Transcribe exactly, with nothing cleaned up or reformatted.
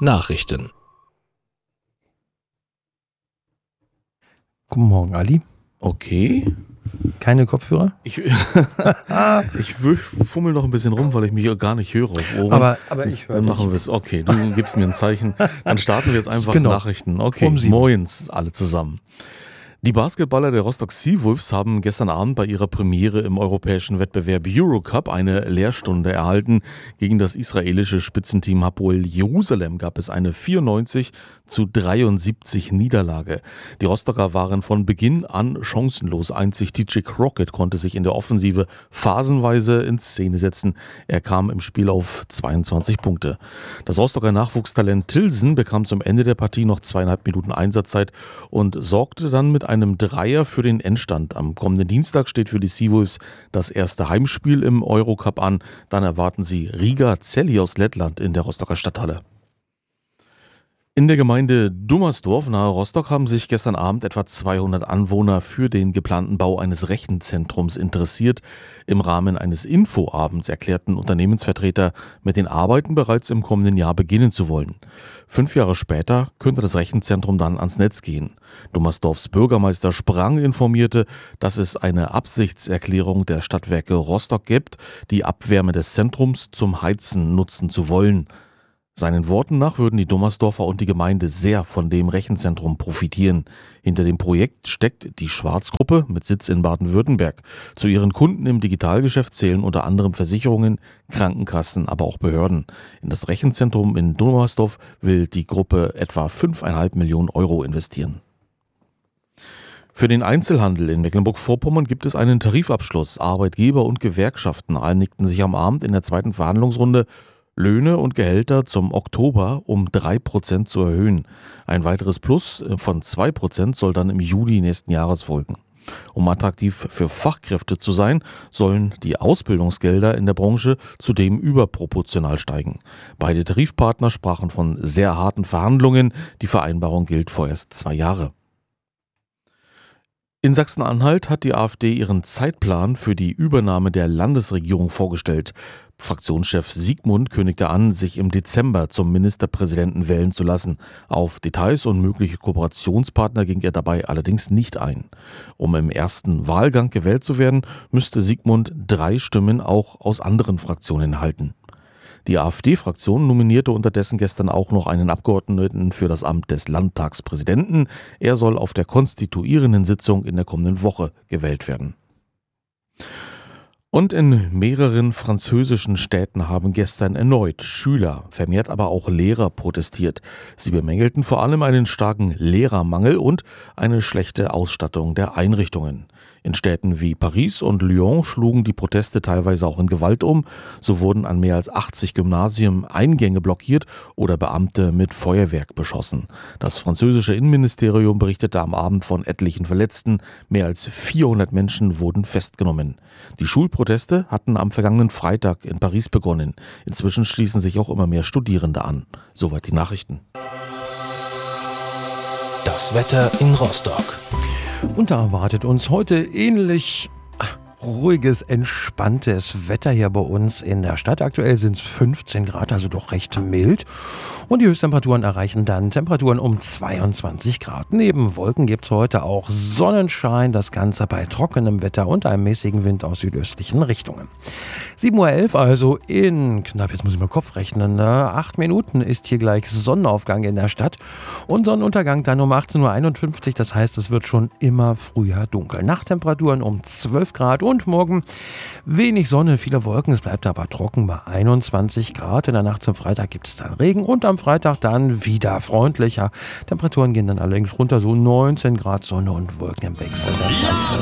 Nachrichten. Guten Morgen, Ali. Okay. Keine Kopfhörer? Ich, ich fummel noch ein bisschen rum, weil ich mich gar nicht höre auf Ohren. Aber, aber ich höre Dann machen wir es. Okay, du gibst mir ein Zeichen. Dann starten wir jetzt einfach genau. Nachrichten. Okay, um moins alle zusammen. Die Basketballer der Rostock Seawolves haben gestern Abend bei ihrer Premiere im europäischen Wettbewerb Eurocup eine Lehrstunde erhalten. Gegen das israelische Spitzenteam Hapoel Jerusalem gab es eine vierundneunzig zu dreiundsiebzig Niederlage. Die Rostocker waren von Beginn an chancenlos. Einzig T J Crockett konnte sich in der Offensive phasenweise in Szene setzen. Er kam im Spiel auf zweiundzwanzig Punkte. Das Rostocker Nachwuchstalent Tilsen bekam zum Ende der Partie noch zweieinhalb Minuten Einsatzzeit und sorgte dann mit einem Dreier für den Endstand. Am kommenden Dienstag steht für die Seawolves das erste Heimspiel im Eurocup an. Dann erwarten sie Riga Celli aus Lettland in der Rostocker Stadthalle. In der Gemeinde Dummersdorf nahe Rostock haben sich gestern Abend etwa zweihundert Anwohner für den geplanten Bau eines Rechenzentrums interessiert. Im Rahmen eines Infoabends erklärten Unternehmensvertreter, mit den Arbeiten bereits im kommenden Jahr beginnen zu wollen. Fünf Jahre später könnte das Rechenzentrum dann ans Netz gehen. Dummersdorfs Bürgermeister Sprang informierte, dass es eine Absichtserklärung der Stadtwerke Rostock gibt, die Abwärme des Zentrums zum Heizen nutzen zu wollen. Seinen Worten nach würden die Dummersdorfer und die Gemeinde sehr von dem Rechenzentrum profitieren. Hinter dem Projekt steckt die Schwarz-Gruppe mit Sitz in Baden-Württemberg. Zu ihren Kunden im Digitalgeschäft zählen unter anderem Versicherungen, Krankenkassen, aber auch Behörden. In das Rechenzentrum in Dummersdorf will die Gruppe etwa fünf Komma fünf Millionen Euro investieren. Für den Einzelhandel in Mecklenburg-Vorpommern gibt es einen Tarifabschluss. Arbeitgeber und Gewerkschaften einigten sich am Abend in der zweiten Verhandlungsrunde, Löhne und Gehälter zum Oktober um drei Prozent zu erhöhen. Ein weiteres Plus von zwei Prozent soll dann im Juli nächsten Jahres folgen. Um attraktiv für Fachkräfte zu sein, sollen die Ausbildungsgelder in der Branche zudem überproportional steigen. Beide Tarifpartner sprachen von sehr harten Verhandlungen. Die Vereinbarung gilt vorerst zwei Jahre. In Sachsen-Anhalt hat die AfD ihren Zeitplan für die Übernahme der Landesregierung vorgestellt. Fraktionschef Siegmund kündigte an, sich im Dezember zum Ministerpräsidenten wählen zu lassen. Auf Details und mögliche Kooperationspartner ging er dabei allerdings nicht ein. Um im ersten Wahlgang gewählt zu werden, müsste Siegmund drei Stimmen auch aus anderen Fraktionen erhalten. Die AfD-Fraktion nominierte unterdessen gestern auch noch einen Abgeordneten für das Amt des Landtagspräsidenten. Er soll auf der konstituierenden Sitzung in der kommenden Woche gewählt werden. Und in mehreren französischen Städten haben gestern erneut Schüler, vermehrt aber auch Lehrer protestiert. Sie bemängelten vor allem einen starken Lehrermangel und eine schlechte Ausstattung der Einrichtungen. In Städten wie Paris und Lyon schlugen die Proteste teilweise auch in Gewalt um. So wurden an mehr als achtzig Gymnasien Eingänge blockiert oder Beamte mit Feuerwerk beschossen. Das französische Innenministerium berichtete am Abend von etlichen Verletzten. Mehr als vierhundert Menschen wurden festgenommen. Die Schulproteste hatten am vergangenen Freitag in Paris begonnen. Inzwischen schließen sich auch immer mehr Studierende an. Soweit die Nachrichten. Das Wetter in Rostock. Und da erwartet uns heute ähnlich ruhiges, entspanntes Wetter hier bei uns in der Stadt. Aktuell sind es fünfzehn Grad, also doch recht mild. Und die Höchsttemperaturen erreichen dann Temperaturen um zweiundzwanzig Grad. Neben Wolken gibt es heute auch Sonnenschein, das Ganze bei trockenem Wetter und einem mäßigen Wind aus südöstlichen Richtungen. sieben Uhr elf, also in knapp, jetzt muss ich mal Kopf rechnen, ne? acht Minuten ist hier gleich Sonnenaufgang in der Stadt und Sonnenuntergang dann um achtzehn Uhr einundfünfzig, das heißt, es wird schon immer früher dunkel. Nachttemperaturen um zwölf Grad und morgen wenig Sonne, viele Wolken, es bleibt aber trocken bei einundzwanzig Grad. In der Nacht zum Freitag gibt es dann Regen und am Freitag dann wieder freundlicher. Temperaturen gehen dann allerdings runter, so neunzehn Grad Sonne und Wolken im Wechsel. Das Ganze